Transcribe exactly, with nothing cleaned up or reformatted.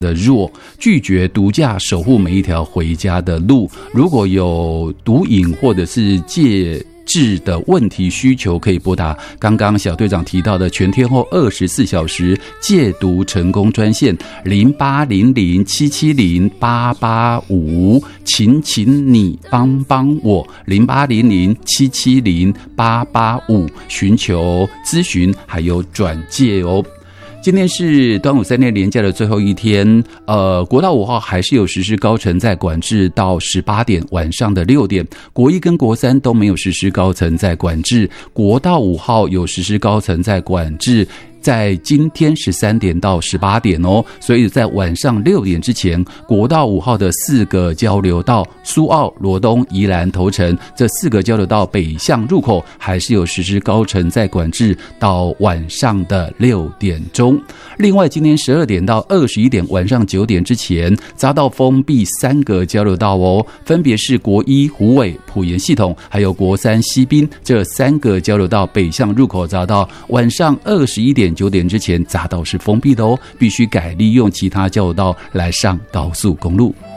的弱，拒绝毒驾，守护每一条回家的路。如果有毒瘾或者是戒治的问题需求，可以拨打刚刚小队长提到的全天候二十四小时戒毒成功专线零八零零七七零八八五，请请你帮帮我零八零零七七零八八五，寻求咨询还有转介哦。今天是端午三天连假的最后一天，呃，国道五号还是有实施高乘载管制到十八点晚上的六点，国一跟国三都没有实施高乘载管制，国道五号有实施高乘载管制。在今天十三点到十八点哦，所以在晚上六点之前，国道五号的四个交流道苏澳、罗东、宜兰、头城这四个交流道北向入口还是有实施高乘载管制到晚上的六点钟。另外，今天十二点到二十一点晚上九点之前，匝道封闭三个交流道哦，分别是国一虎尾、埔盐系统，还有国三西滨这三个交流道北向入口匝道，晚上二十一点九点之前匝道是封闭的哦，必须改利用其他交流道来上高速公路。